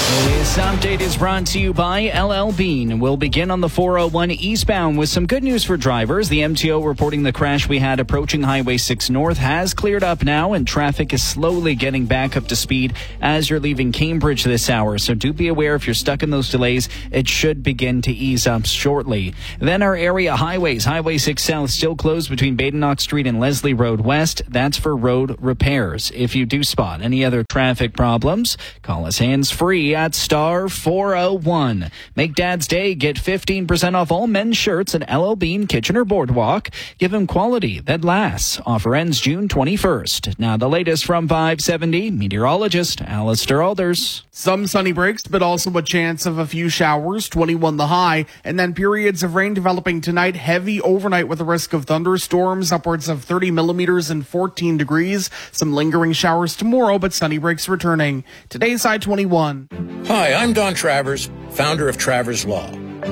This update is brought to you by LL Bean. We'll begin on the 401 eastbound with some good news for drivers. The MTO reporting the crash we had approaching Highway 6 North has cleared up now, and traffic is slowly getting back up to speed as you're leaving Cambridge this hour. So do be aware if you're stuck in those delays, it should begin to ease up shortly. Then our area highways. Highway 6 South still closed between Badenoch Street and Leslie Road West. That's for road repairs. If you do spot any other traffic problems, call us hands-free at star 401. Make Dad's Day. Get 15% off all men's shirts at LL Bean Kitchener Boardwalk. Give him quality that lasts. Offer ends June 21st. Now the latest from 570, meteorologist Alistair Alders. Some sunny breaks, but also a chance of a few showers, 21 the high, and then periods of rain developing tonight, heavy overnight with a risk of thunderstorms, upwards of 30 millimeters and 14 degrees. Some lingering showers tomorrow, but sunny breaks returning. Today's high 21. Hi, I'm Don Travers, founder of Travers Law.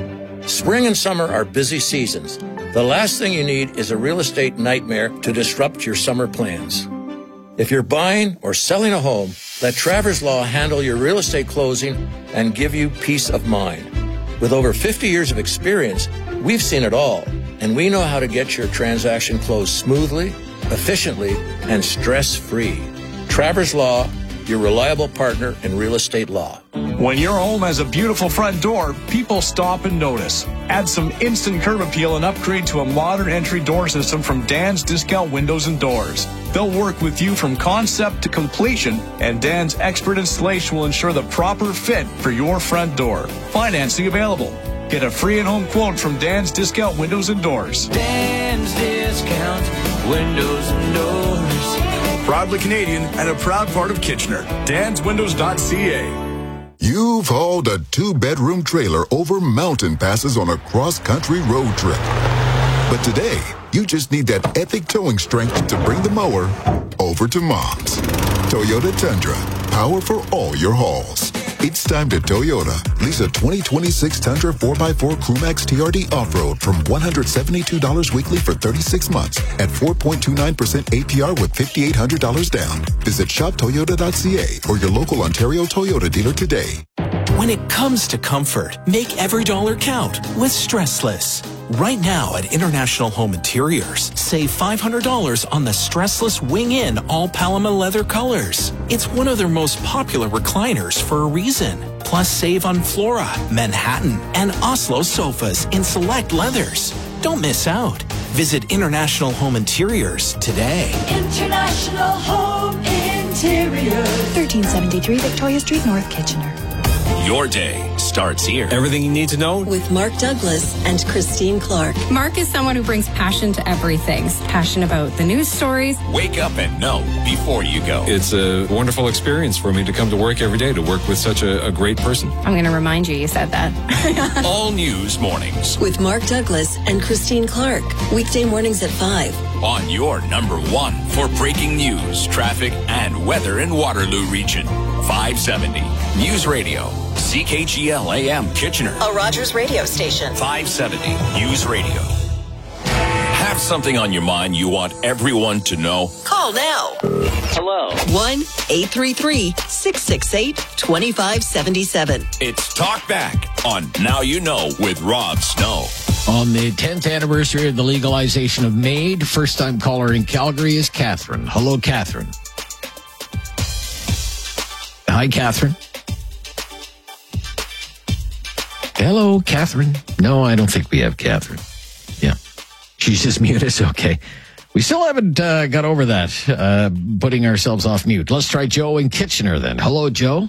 Spring and summer are busy seasons. The last thing you need is a real estate nightmare to disrupt your summer plans. If you're buying or selling a home, let Travers Law handle your real estate closing and give you peace of mind. With over 50 years of experience, we've seen it all, and we know how to get your transaction closed smoothly, efficiently, and stress-free. Travers Law, your reliable partner in real estate law. When your home has a beautiful front door, people stop and notice. Add some instant curb appeal and upgrade to a modern entry door system from Dan's Discount Windows and Doors. They'll work with you from concept to completion, and Dan's expert installation will ensure the proper fit for your front door. Financing available. Get a free in-home quote from Dan's Discount Windows and Doors. Dan's Discount Windows and Doors. Proudly Canadian and a proud part of Kitchener. DansWindows.ca. You've hauled a 2-bedroom trailer over mountain passes on a cross-country road trip. But today, you just need that epic towing strength to bring the mower over to Mom's. Toyota Tundra, power for all your hauls. It's time to Toyota. Lease a 2026 Tundra 4x4 Crewmax TRD Off-Road from $172 weekly for 36 months at 4.29% APR with $5,800 down. Visit shoptoyota.ca or your local Ontario Toyota dealer today. When it comes to comfort, make every dollar count with Stressless. Right now at International Home Interiors, save $500 on the Stressless Wing-In all Paloma leather colors. It's one of their most popular recliners for a reason. Plus save on Flora, Manhattan, and Oslo sofas in select leathers. Don't miss out. Visit International Home Interiors today. International Home Interiors. 1373 Victoria Street, North Kitchener. Your day starts here. Everything you need to know with Mark Douglas and Christine Clark. Mark is someone who brings passion to everything. Passion about the news stories. Wake up and know before you go. It's a wonderful experience for me to come to work every day, to work with such a great person. I'm going to remind you said that. All news mornings with Mark Douglas and Christine Clark. Weekday mornings at 5. On your number one for breaking news, traffic, and weather in Waterloo region. 570 News Radio. CKGL AM Kitchener. A Rogers radio station. 570 News Radio. Have something on your mind you want everyone to know? Call now. Hello. 1-833-668-2577. It's Talk Back on Now You Know with Rob Snow. On the 10th anniversary of the legalization of MAID, first-time caller in Calgary is Catherine. Hello, Catherine. Hi, Catherine. Hello, Catherine. No, I don't think we have Catherine. Yeah. She's just muted. Okay. We still haven't got over that, putting ourselves off mute. Let's try Joe in Kitchener then. Hello, Joe.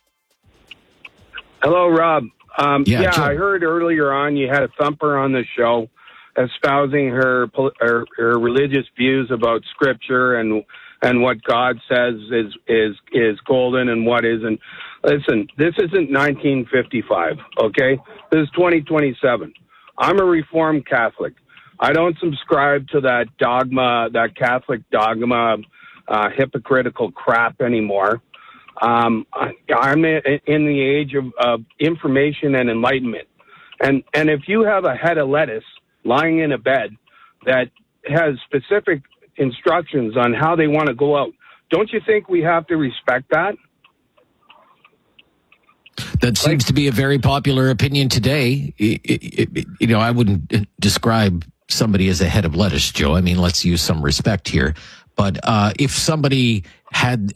Hello, Rob. Joe. I heard earlier on you had a thumper on the show espousing her religious views about Scripture and what God says is golden and what isn't. Listen, this isn't 1955, okay? This is 2027. I'm a Reformed Catholic. I don't subscribe to that dogma, that Catholic dogma, hypocritical crap anymore. I'm in the age of information and enlightenment. And if you have a head of lettuce lying in a bed that has specific instructions on how they want to go out, don't you think we have to respect that? That seems to be a very popular opinion today. I wouldn't describe somebody as a head of lettuce, Joe. I mean, let's use some respect here. But if somebody had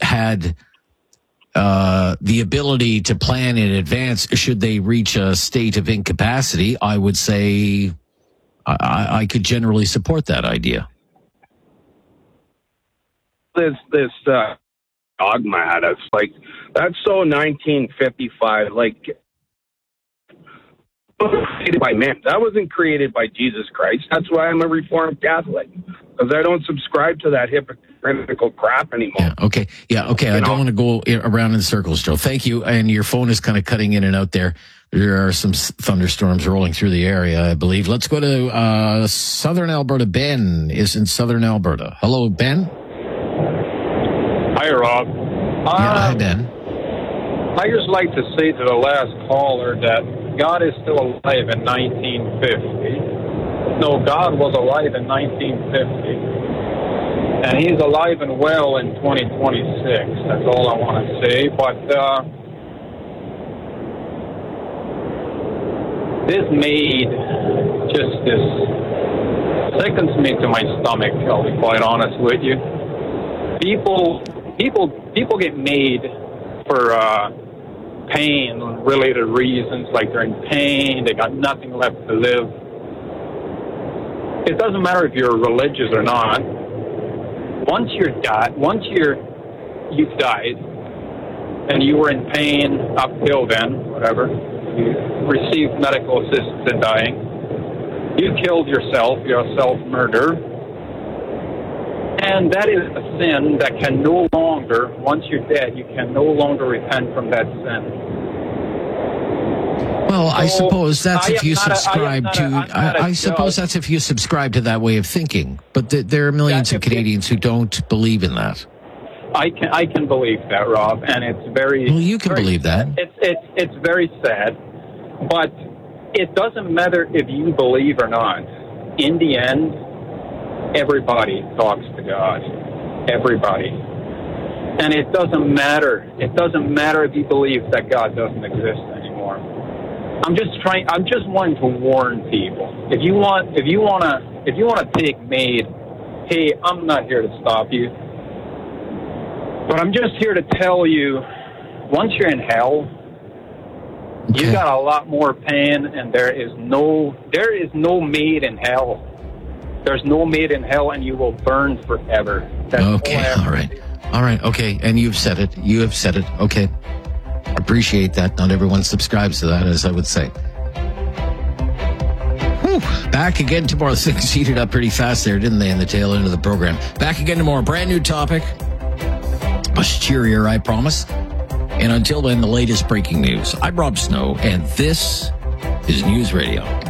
the ability to plan in advance, should they reach a state of incapacity, I would say I could generally support that idea. This dogma, it's like, that's so 1955, like, created by men. That wasn't created by Jesus Christ. That's why I'm a Reformed Catholic, because I don't subscribe to that hypocritical crap anymore. Okay. I don't want to go around in circles, Joe. Thank you. And your phone is kind of cutting in and out there. There are some thunderstorms rolling through the area, I believe. Let's go to Southern Alberta. Ben is in Southern Alberta. Hello, Ben. Hi, Rob. Hi, Ben. I just like to say to the last caller that God is still alive in 1950. No, God was alive in 1950. And he's alive and well in 2026. That's all I want to say. But this maid sickens me to my stomach, I'll be quite honest with you. People get made for pain-related reasons, like they're in pain, they got nothing left to live. It doesn't matter if you're religious or not. Once you've died, and you were in pain up till then, whatever, you received medical assistance in dying, you killed yourself, you're a self-murderer. And that is a sin that can no longer, once you're dead, you can no longer repent from that sin. Well, I suppose that's if you subscribe to. I suppose that's if you subscribe to that way of thinking. But there are millions of Canadians who don't believe in that. I can believe that, Rob, and it's very. Well, you can believe that. It's very sad, but it doesn't matter if you believe or not. In the end, everybody talks to God. Everybody. And it doesn't matter. It doesn't matter if you believe that God doesn't exist anymore. I'm just wanting to warn people. If you want to take Maid, hey, I'm not here to stop you. But I'm just here to tell you, once you're in hell, you got a lot more pain, and there is no maid in hell. There's no maid in hell, and you will burn forever. That's all right. Okay. And you've said it. You have said it. Okay. Appreciate that. Not everyone subscribes to that, as I would say. Whew. Back again tomorrow. Things heated up pretty fast there, didn't they, in the tail end of the program? Back again tomorrow. Brand new topic. Much cheerier, I promise. And until then, the latest breaking news. I'm Rob Snow, and this is News Radio.